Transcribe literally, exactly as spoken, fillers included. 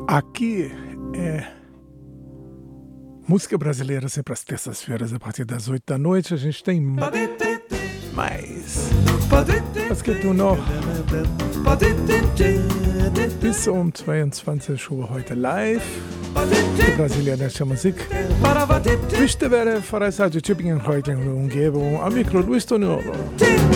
Aqui é música brasileira sempre às terças-feiras, a partir das oito da noite. A gente tem mais. Was gibt nun noch? Bis um zweiundzwanzig Uhr heute live. Die brasilianische Musik. Wichtig wäre, für die Tübingen heute in der Umgebung. Am Mikro Luis Tonoro.